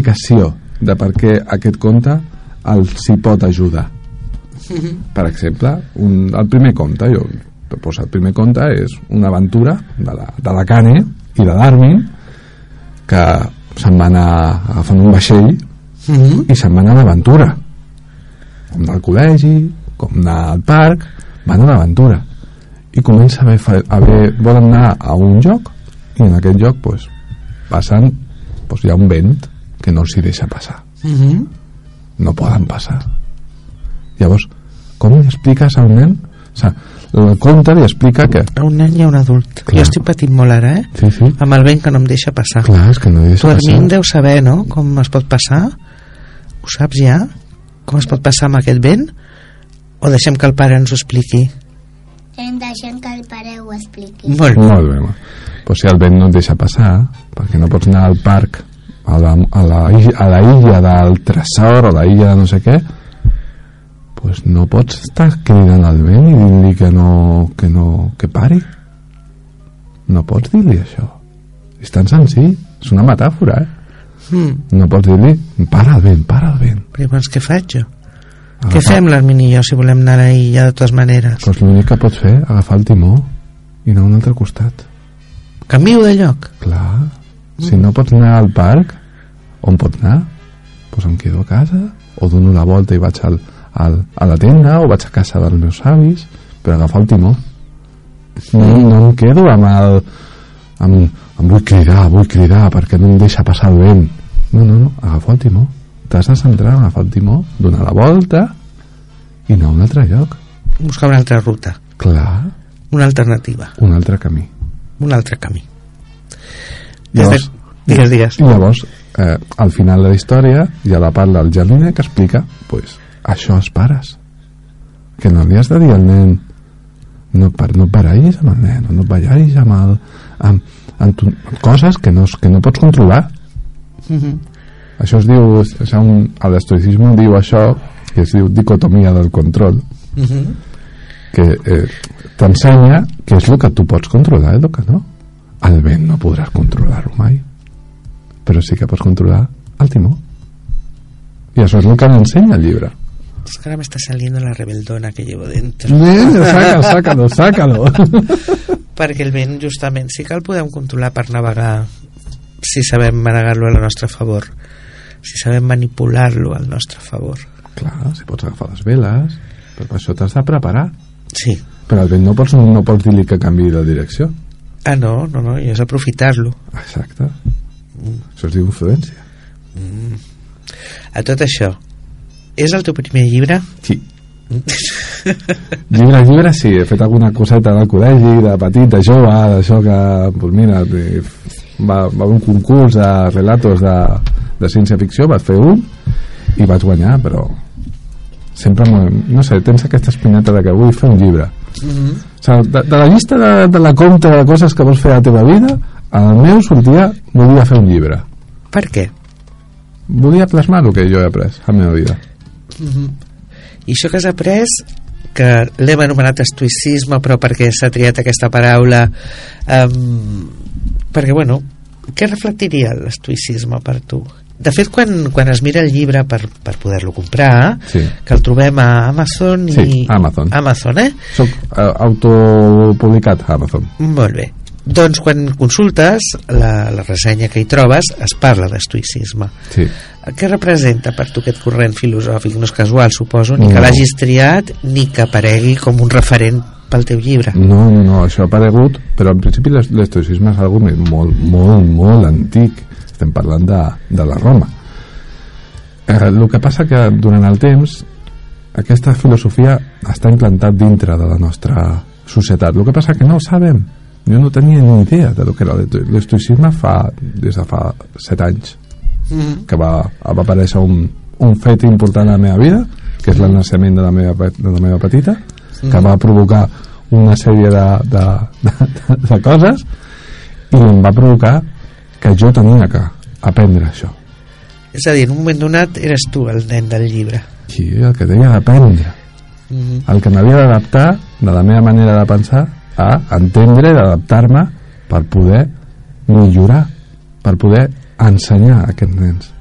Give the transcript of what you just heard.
explicació de per què aquest conte els hi pot ajudar. Per exemple, el primer conte, el primer conte és una aventura de la Cane i de Darwin, que se'n va anar agafant un vaixell i se'n va anar a l'aventura, com anar al col·legi, com anar al parc, van a l'aventura i comença volen anar a un lloc i en aquest lloc passen, hi ha un vent que no els hi deixa passar, no poden passar. Llavors, com li expliques al nen? O sigui, el conte li explica que... A un nen i a un adult. Clar. Jo estic patint molt ara, Sí. Amb el vent que no em deixa passar. Clar, és que no deixa passar. Tu, Armin, deu saber, no?, com es pot passar. Ho saps ja? Com es pot passar amb aquest vent? O deixem que el pare ens ho expliqui? Deixem que el pare ho expliqui. Molt bé. Pues si el vent no et deixa passar, perquè no pots anar al parc, a la illa del tresor o la illa de no sé què, pues no pots estar cridant al vent i dir-li que pari. No pots dir-li això. És tan senzill, és una metàfora, No pots dir-li para el vent. Però llavors què faig jo? Què fem l'Armin i jo si volem anar a la illa de totes maneres? Doncs l'únic que pots fer, agafar el timó i anar a un altre costat. Canvio de lloc? Clar. Si no pots anar al parc, on pots anar? Doncs em quedo a casa, o dono la volta i vaig a la tenda, o vaig a casa dels meus avis, però agafar el timó. No em quedo amb vull cridar perquè no em deixa passar el vent. No, agafar el timó. T'has de centrar en agafar el timó, donar la volta i anar a un altre lloc. Buscar una altra ruta. Clar. Una alternativa. Un altre camí. Llavors, digues. Llavors, al final de la història hi ha la part del jardiner que explica això als pares, que no li has de dir al nen no barallis amb el nen, no barallis amb coses que no pots controlar. Això es diu, a l'estoïcisme diu això, que es diu dicotomia del control, que t'ensenya què és el que tu pots controlar i el que no. El vent no podràs controlar-lo mai, però sí que pots controlar el timó, i això és el que m'ensenya el llibre. Es que ahora me está saliendo la rebeldona que llevo dentro. Sácalo. Perquè el vent, justament, sí que el podem controlar per navegar, si sabem manegar-lo a la nostra favor, si sabem manipular-lo al nostre favor. Clar, si pots agafar les veles, però per això t'has de preparar. Sí. Però al vent no pots dir-li que canviï de direcció. No, i és aprofitar-lo. Exacte. Això es diu influència. A tot això, és el teu primer llibre? Sí. Llibre sí, he fet alguna coseta del col·legi, de petit, de jove, d'això que, mira, va un concurs de relatos de ciència-ficció, vaig fer un i vaig guanyar, però sempre no sé, tens aquesta espineta de que vull fer un llibre. O sigui, de la llista de la compte de coses que vols fer a la teva vida, el meu sortia volia fer un llibre. Per què? Volia plasmar el que jo he après a la meva vida. I això que has après, que l'hem anomenat estoicisme, però perquè s'ha triat aquesta paraula, perquè, què reflectiria l'estoicisme per tu? De fet, quan es mira el llibre per poder-lo comprar, sí, que el trobem a Amazon sí, Amazon, soc autopublicat a Amazon. Molt bé. Doncs quan consultes la ressenya que hi trobes es parla d'estoicisme. Sí. Què representa per tu aquest corrent filosòfic? No és casual, suposo, ni que l'hagis triat ni que aparegui com un referent pel teu llibre. No, això ha aparegut, però en principi l'estoicisme és algo molt antic. Estem parlant de la Roma. El que passa que durant el temps aquesta filosofia està implantat dintre de la nostra societat. El que passa que no ho sabem. Jo no tenia ni idea de lo que era l'estoicisme des de fa 7 anys que va aparèixer un fet important a la meva vida, que és el naixement de la meva petita, que va provocar una sèrie de coses i em va provocar que jo tenia que aprendre això. És a dir, en un moment donat eres tu el nen del llibre. Sí, el que tenia d'aprendre, el que m'havia d'adaptar de la meva manera de pensar a entendre i adaptar-me per poder millorar, per poder ensenyar a aquests nens.